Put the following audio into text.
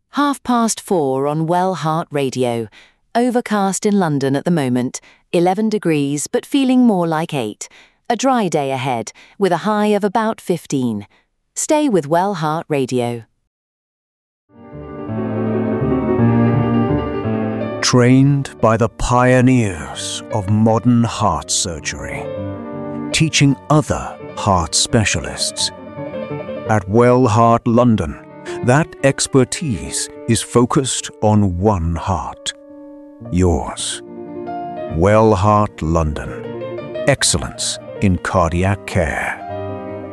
4:30 on Well Heart Radio. Overcast in London at the moment, 11 degrees but feeling more like 8. A dry day ahead, with a high of about 15. Stay with Well Heart Radio. Trained by the pioneers of modern heart surgery, teaching other heart specialists. At Well Heart London, that expertise is focused on one heart. Yours. Well Heart London. Excellence in cardiac care.